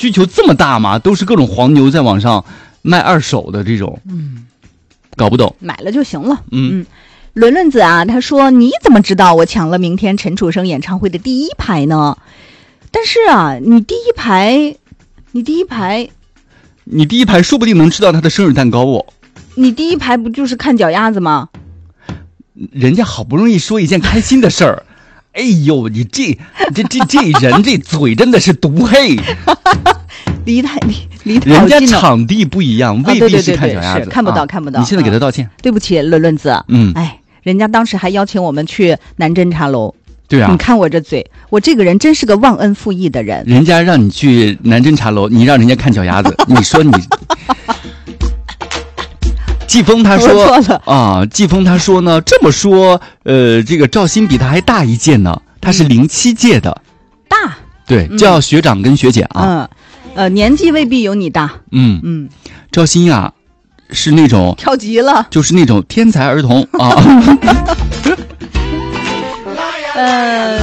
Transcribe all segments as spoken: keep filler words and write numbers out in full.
需求这么大吗？都是各种黄牛在网上卖二手的这种，嗯，搞不懂， 买了就行了。 嗯。 嗯，伦伦子啊，他说你怎么知道我抢了明天陈楚生演唱会的第一排呢？但是啊，你第一排，你第一排， 你第一排说不定能吃到他的生日蛋糕哦。 你第一排不就是看脚丫子吗？ 人家好不容易说一件开心的事儿，哎呦，你这这这这人这嘴真的是毒黑。 离太离离太人家场地不一样，未必是看脚丫子， 啊、对对对对是看不到、啊、看不到。 你现在给他道歉， 对不起，伦伦子。 嗯， 哎，人家当时还邀请我们去南针茶楼。 对啊， 你看我这嘴，我这个人真是个忘恩负义的人。 人家让你去南针茶楼，你让人家看脚丫子，你说你。季风他说啊，季风他说呢，这么说，呃，这个赵鑫比他还大一届呢，他是零七届的， 大， 对，叫学长跟学姐啊， 嗯，呃，年纪未必有你大， 嗯嗯，赵鑫啊，是那种跳级了， 就是那种天才儿童啊。 呃，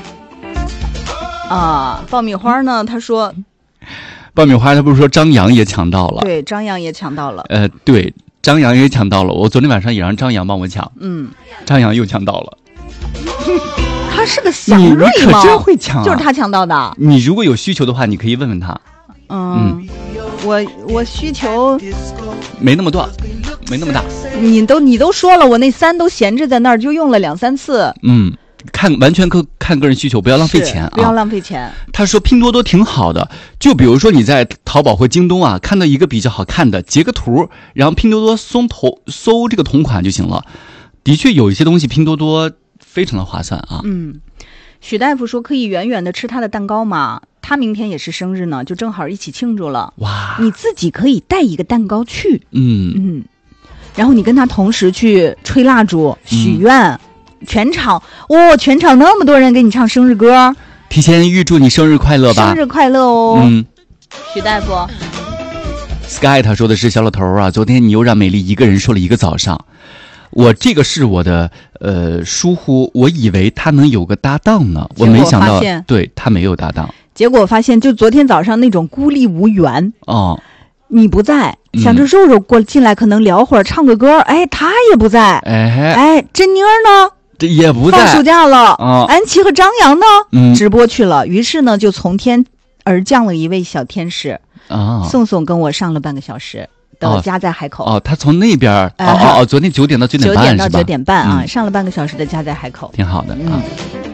啊，爆米花呢？他说， 爆米花他不是说张扬也抢到了？ 对，张扬也抢到了。 呃，对，张扬也抢到了。我昨天晚上也让张扬帮我抢， 嗯， 张扬又抢到了。 他是个祥瑞吗？ 你可真会抢、啊， 就是他抢到的。 你如果有需求的话，你可以问问他。 嗯，嗯我我需求没那么多，没那么大。 你都你都说了，我那三都闲置在那儿，就用了两三次。 嗯。看完全可看个人需求，不要浪费钱啊！ 不要浪费钱。 他说拼多多挺好的，就比如说你在淘宝或京东啊看到一个比较好看的，截个图，然后拼多多搜头搜这个同款就行了。的确有一些东西拼多多非常的划算啊。 嗯，许大夫说可以远远的吃他的蛋糕嘛，他明天也是生日呢，就正好一起庆祝了。 哇！ 你自己可以带一个蛋糕去， 嗯嗯，然后你跟他同时去吹蜡烛许愿。嗯全场哇、哦，全场那么多人给你唱生日歌， 提前预祝你生日快乐吧！ 生日快乐哦！ 嗯， 许大夫 ，Sky 他说的是小老头啊，昨天你又让美丽一个人说了一个早上，我这个是我的呃疏忽，我以为他能有个搭档呢，我没想到，对他没有搭档， 结果发现就昨天早上那种孤立无援哦， 你不在。想着肉肉过进来可能聊会儿唱个歌，哎，他也不在， 哎哎，珍妮儿呢？ 这也不在， 放暑假了啊。 安琪和张扬呢？ 嗯， 直播去了。于是呢，就从天而降了一位小天使啊。 宋宋跟我上了半个小时，等我家在海口。 哦，哦他从那边哦哦哦，昨天九点到九点半九点到九点半啊、 嗯， 上了半个小时的家在海口， 挺好的啊。 嗯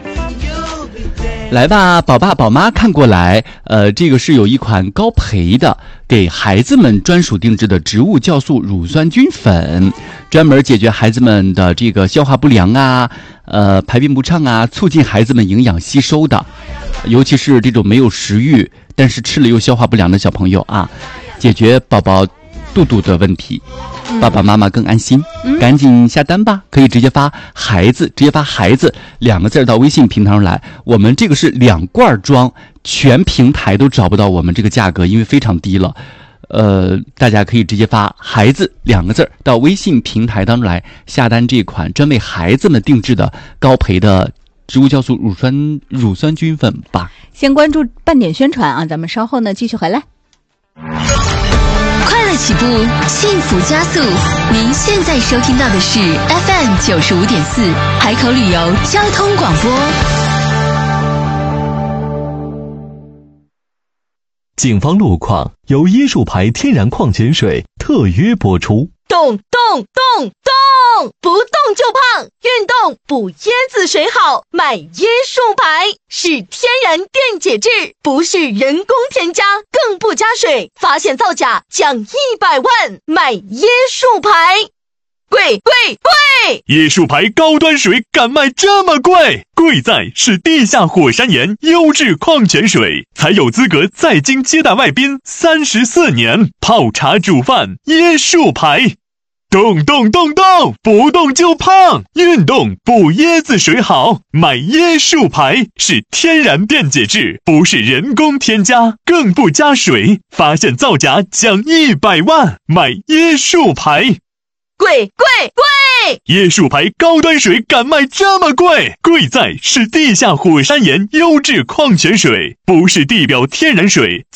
来吧，宝爸宝妈看过来，呃，这个是有一款高培的给孩子们专属定制的植物酵素乳酸菌粉，专门解决孩子们的这个消化不良啊，呃，排便不畅啊，促进孩子们营养吸收的，尤其是这种没有食欲但是吃了又消化不良的小朋友啊，解决宝宝肚肚的问题。爸爸妈妈更安心、嗯、赶紧下单吧，可以直接发孩子直接发孩子两个字到微信平台上来，我们这个是两罐装，全平台都找不到我们这个价格，因为非常低了，呃，大家可以直接发孩子两个字到微信平台当中来下单这款专为孩子们定制的高培的植物酵素乳酸乳酸菌粉吧。 先关注半点宣传啊，咱们稍后呢继续回来。 快乐起步，幸福加速。您现在收听到的是 F M 九十五点四海口旅游交通广播。 警方路况由椰树牌天然矿泉水特约播出。 动动动动，不动就胖，运动补椰子水好，买椰树牌是天然电解质，不是人工添加，更不加水，发现造假奖一百万，买椰树牌。贵贵贵！ 椰树牌高端水敢卖这么贵？贵在是地下火山岩优质矿泉水，才有资格在京接待外宾三十四年，泡茶煮饭椰树牌。动动动动，不动就胖，运动补椰子水好，买椰树牌是天然电解质，不是人工添加，更不加水，发现造假奖一百万，买椰树牌。 贵贵贵！ 椰树牌高端水敢卖这么贵？贵在是地下火山岩优质矿泉水，不是地表天然水。